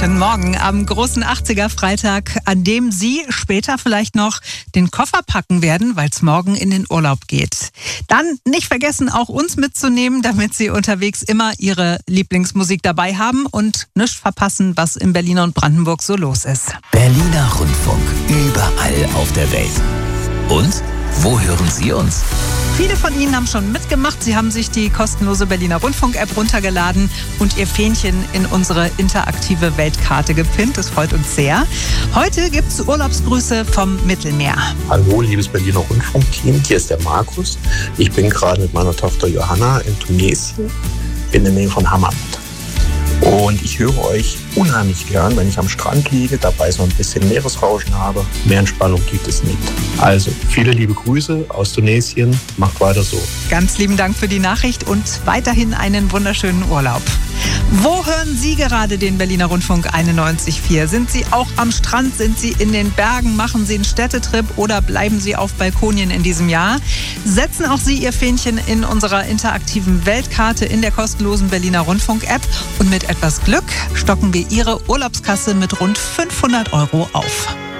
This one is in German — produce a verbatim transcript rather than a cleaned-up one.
Guten Morgen am großen achtziger-Freitag, an dem Sie später vielleicht noch den Koffer packen werden, weil es morgen in den Urlaub geht. Dann nicht vergessen, auch uns mitzunehmen, damit Sie unterwegs immer Ihre Lieblingsmusik dabei haben und nichts verpassen, was in Berlin und Brandenburg so los ist. Berliner Rundfunk, überall auf der Welt. Und wo hören Sie uns? Viele von Ihnen haben schon mitgemacht. Sie haben sich die kostenlose Berliner Rundfunk-App runtergeladen und Ihr Fähnchen in unsere interaktive Weltkarte gepinnt. Das freut uns sehr. Heute gibt es Urlaubsgrüße vom Mittelmeer. Hallo, liebes Berliner Rundfunk-Team. Hier ist der Markus. Ich bin gerade mit meiner Tochter Johanna in Tunesien, in der Nähe von Hammamet. Und ich höre euch unheimlich gern, wenn ich am Strand liege, dabei so ein bisschen Meeresrauschen habe. Mehr Entspannung gibt es nicht. Also, viele liebe Grüße aus Tunesien. Macht weiter so. Ganz lieben Dank für die Nachricht und weiterhin einen wunderschönen Urlaub. Wo hören Sie gerade den Berliner Rundfunk einundneunzig Komma vier? Sind Sie auch am Strand? Sind Sie in den Bergen? Machen Sie einen Städtetrip oder bleiben Sie auf Balkonien in diesem Jahr? Setzen auch Sie Ihr Fähnchen in unserer interaktiven Weltkarte in der kostenlosen Berliner Rundfunk-App und mit etwas Glück stocken wir Ihre Urlaubskasse mit rund fünfhundert Euro auf.